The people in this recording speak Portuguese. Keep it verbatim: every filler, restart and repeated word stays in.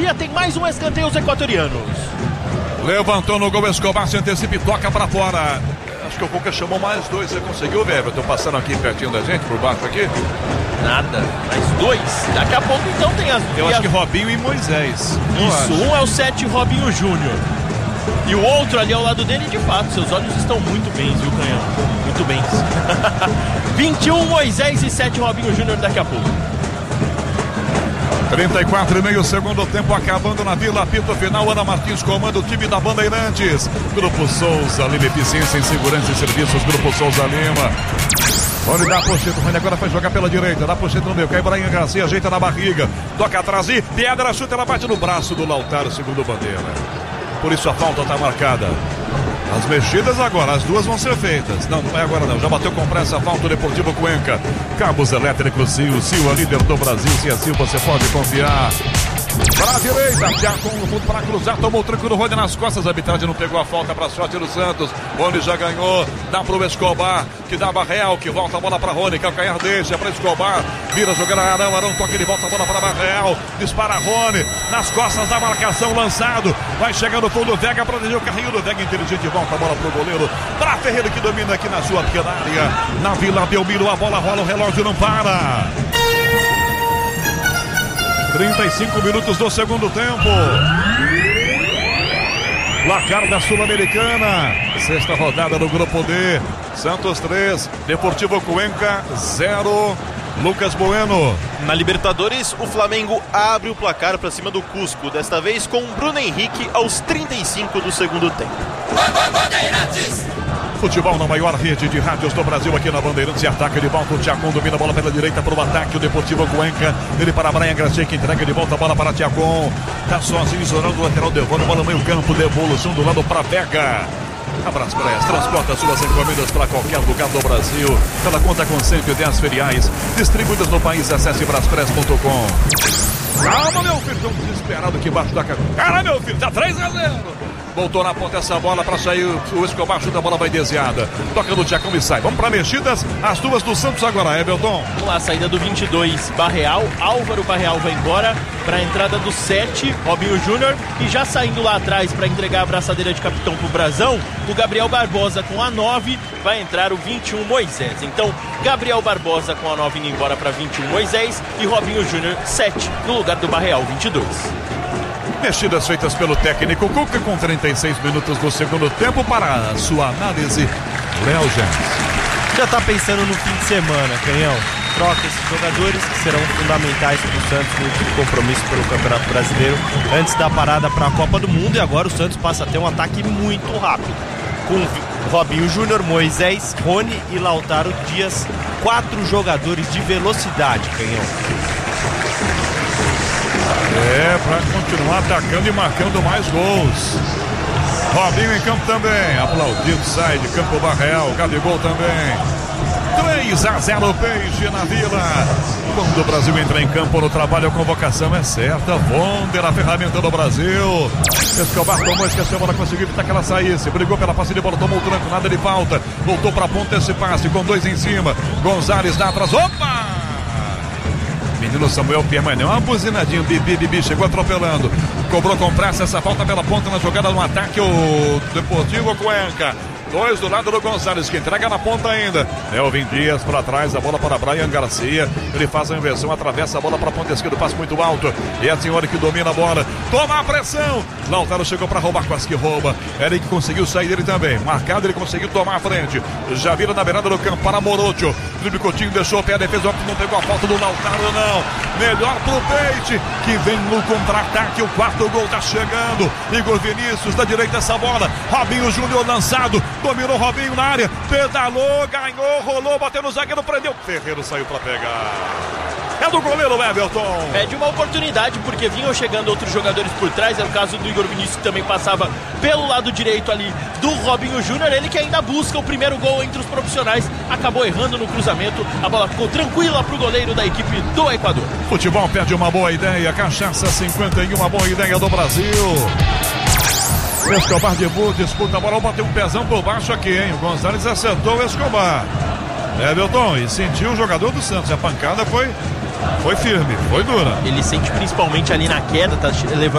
Garcia, tem mais um escanteio os equatorianos. Levantou no gol, Escobar se antecipa e toca pra fora. Acho que o Cuca chamou mais dois. Você conseguiu ver? Eu tô passando aqui pertinho da gente, por baixo aqui. Nada, mais dois. Daqui a pouco então tem as... Eu e acho a... que Robinho e Moisés. Isso, um é o sete, Robinho Júnior. E o outro ali ao lado dele, de fato, seus olhos estão muito bem, viu, Canhão? Muito bem. vinte e um, Moisés e sete, Robinho Júnior daqui a pouco. trinta e quatro e meio, segundo tempo acabando na Vila, apito final, Ana Martins comanda o time da Bandeirantes. Grupo Souza Lima, eficiência em segurança e serviços, Grupo Souza Lima. Olha, dá a pocheta, o Rony agora vai jogar pela direita, dá a pocheta no meio, cai Brian Garcia, ajeita na barriga, toca atrás e pedra, chuta, ela bate no braço do Lautaro, segundo bandeira. Por isso a falta está marcada. As mexidas agora, as duas vão ser feitas. Não, não é agora não. Já bateu com pressa a falta, o Deportivo Cuenca. Cabos elétricos Sil. Sil, a líder do Brasil. Se é Sil, você pode confiar. Para a direita, Thiago no fundo para cruzar, tomou o tranco do Rony nas costas, a arbitragem não pegou a falta para a sorte do Santos. Rony já ganhou, dá para o Escobar, que dá Barreal, que volta a bola para Rony, calcanhar deixa para Escobar, vira jogando Arão, Arão toca, ele volta a bola para Barreal, dispara Rony, nas costas da marcação, lançado, vai chegando no fundo, Vega, protegeu o carrinho do Vega, inteligente, volta a bola para o goleiro, para Ferreira que domina aqui na sua pequena área, na Vila Belmiro, a bola rola, o relógio não para. trinta e cinco minutos do segundo tempo. Placar da Sul-Americana. Sexta rodada do Grupo D. Santos três, Deportivo Cuenca zero. Lucas Bueno. Na Libertadores, o Flamengo abre o placar para cima do Cusco. Desta vez com Bruno Henrique aos trinta e cinco do segundo tempo. Futebol na maior rede de rádios do Brasil, aqui na Bandeirantes, e ataca de volta o Thiago, domina a bola pela direita para o ataque, o Deportivo Cuenca, ele para Brian Garcia, que entrega de volta a bola para Thiago, tá sozinho, isolando o lateral, devolve a bola no meio campo, devolução do lado para Vega. A Braspress transporta suas encomendas para qualquer lugar do Brasil. Ela conta com cento e dez filiais distribuídas no país. Acesse braspress ponto com. Calma, meu filho, tão desesperado aqui embaixo da casa. Cara, meu filho, tá três a zero. Voltou na ponta essa bola para sair, o Escobar chuta, a bola vai desviada. Toca no Thiago e sai. Vamos para mexidas, as duas do Santos agora, Everton. Vamos lá, saída do vinte e dois, Barreal. Álvaro Barreal vai embora para a entrada do sete, Robinho Júnior. E já saindo lá atrás para entregar a abraçadeira de capitão pro Brasão, o Gabriel Barbosa com a nove, vai entrar o vinte e um, Moisés. Então, Gabriel Barbosa com a nove indo embora para vinte e um, Moisés. E Robinho Júnior, sete, no lugar do Barreal, vinte e dois. Mexidas feitas pelo técnico Cuca com trinta e seis minutos do segundo tempo. Para a sua análise, Léo Jans. Já tá pensando no fim de semana, Canhão. Troca esses jogadores que serão fundamentais para o Santos no último compromisso pelo Campeonato Brasileiro antes da parada para a Copa do Mundo. E agora o Santos passa a ter um ataque muito rápido com Robinho Júnior, Moisés, Rony e Lautaro Dias. Quatro jogadores de velocidade, Canhão. É, para continuar atacando e marcando mais gols. Robinho em campo também. Aplaudido, sai de campo Barreal. Gabigol também. três a zero Peixe na Vila. Quando o Brasil entra em campo no trabalho, a convocação é certa. Vonder, a ferramenta do Brasil. Escobar tomou, esqueceu a bola, conseguiu evitar que ela saísse. Brigou pela passe de bola, tomou o tranco, nada de falta. Voltou para a ponta esse passe com dois em cima. Gonzalez dá atrás. Opa! Menino Samuel permaneceu, uma buzinadinha, bibi, bibi, chegou atropelando, cobrou com pressa essa falta pela ponta na jogada no ataque, o Deportivo Cuenca. Dois do lado do Gonzalez, que entrega na ponta ainda. Elvin Dias para trás, a bola para Brian Garcia. Ele faz a inversão, atravessa a bola para a ponta esquerda, passe muito alto. E a senhora que domina a bola, toma a pressão. Lautaro chegou para roubar, quase que rouba. Eric conseguiu sair dele também. Marcado, ele conseguiu tomar a frente. Já vira na beirada do campo para Morocho. Drible Coutinho, deixou o pé, a defesa não pegou a falta do Lautaro, não. Melhor pro Peixe, que vem no contra-ataque. O quarto gol tá chegando. Igor Vinícius, da direita essa bola. Robinho Júnior lançado. Dominou Robinho na área, pedalou, ganhou, rolou, bateu no zagueiro, prendeu. Ferreiro saiu pra pegar. É do goleiro Everton. Pede uma oportunidade porque vinham chegando outros jogadores por trás. É o caso do Igor Vinícius, que também passava pelo lado direito ali do Robinho Júnior. Ele que ainda busca o primeiro gol entre os profissionais. Acabou errando no cruzamento. A bola ficou tranquila pro goleiro da equipe do Equador. Futebol perde uma boa ideia. Cachaça cinquenta e um, uma boa ideia do Brasil. Escobar de boa, disputa a bola, bateu um pezão por baixo aqui, hein? O Gonzalez acertou o Escobar. Everton, e sentiu o jogador do Santos. A pancada foi, foi firme, foi dura. Ele sente principalmente ali na queda, tá levando